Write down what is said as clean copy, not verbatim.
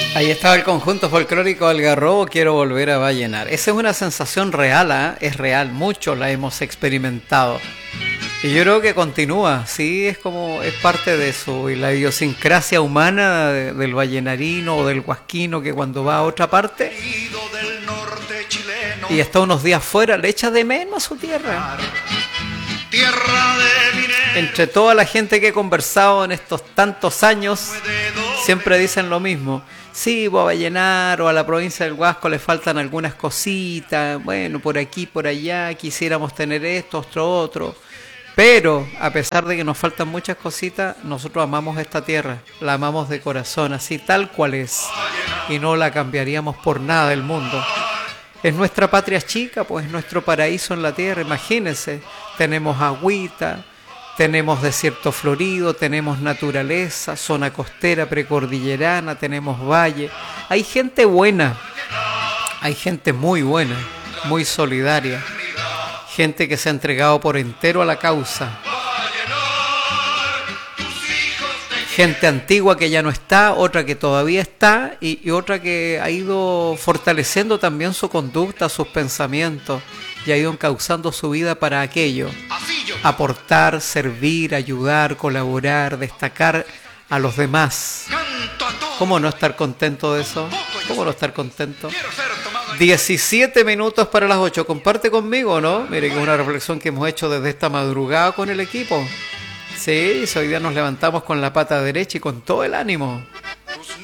Ahí estaba el conjunto folclórico Algarrobo, quiero volver a Vallenar. Esa es una sensación real, ¿eh? Es real, muchos la hemos experimentado. Y yo creo que continúa, sí, es parte de eso, y la idiosincrasia humana del vallenarino o del huasquino que cuando va a otra parte y está unos días fuera, le echa de menos a su tierra. Entre toda la gente que he conversado en estos tantos años, siempre dicen lo mismo. Sí, a Vallenar o a la provincia del Huasco le faltan algunas cositas, bueno, por aquí, por allá, quisiéramos tener esto, otro. Pero, a pesar de que nos faltan muchas cositas, nosotros amamos esta tierra, la amamos de corazón, así tal cual es, y no la cambiaríamos por nada del mundo. Es nuestra patria chica, pues es nuestro paraíso en la tierra, imagínense, tenemos agüita, tenemos desierto florido, tenemos naturaleza, zona costera precordillerana, tenemos valle. Hay gente buena, hay gente muy buena, muy solidaria, gente que se ha entregado por entero a la causa. Gente antigua que ya no está, otra que todavía está y otra que ha ido fortaleciendo también su conducta, sus pensamientos y ha ido encauzando su vida para aquello. Aportar, servir, ayudar, colaborar, destacar a los demás. ¿Cómo no estar contento de eso? ¿Cómo no estar contento? 17 minutos para las 8. Comparte conmigo, ¿no? Mire que es una reflexión que hemos hecho desde esta madrugada con el equipo. Sí, hoy día nos levantamos con la pata derecha y con todo el ánimo.